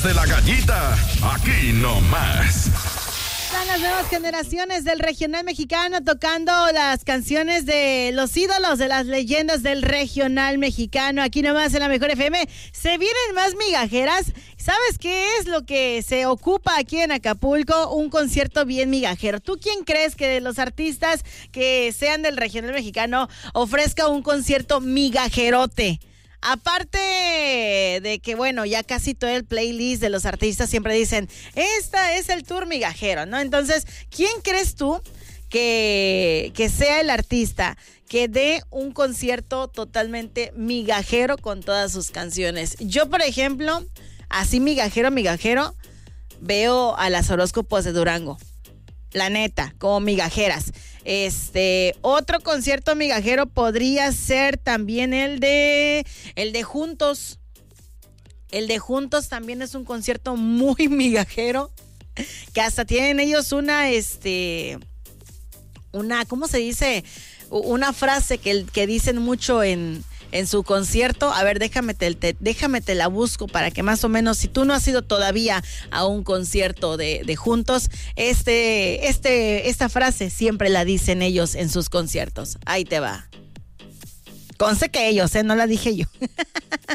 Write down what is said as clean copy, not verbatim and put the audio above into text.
de la Gallita, aquí nomás. Están las nuevas generaciones del regional mexicano tocando las canciones de los ídolos, de las leyendas del regional mexicano. Aquí nomás en la Mejor FM se vienen más migajeras. ¿Sabes qué es lo que se ocupa aquí en Acapulco? Un concierto bien migajero. ¿Tú quién crees que de los artistas que sean del regional mexicano ofrezca un concierto migajerote? Aparte de que, bueno, ya casi todo el playlist de los artistas siempre dicen, esta es el tour migajero, ¿no? Entonces, ¿quién crees tú que sea el artista que dé un concierto totalmente migajero con todas sus canciones? Yo, por ejemplo, así migajero, veo a las horóscopos de Durango. La neta, como migajeras. Otro concierto migajero podría ser también el de Juntos. El de Juntos también es un concierto muy migajero, que hasta tienen ellos una, ¿cómo se dice? Una frase que dicen mucho en su concierto. A ver, déjame te la busco para que más o menos, si tú no has ido todavía a un concierto de Juntos, esta frase siempre la dicen ellos en sus conciertos. Ahí te va. Conste que ellos, no la dije yo.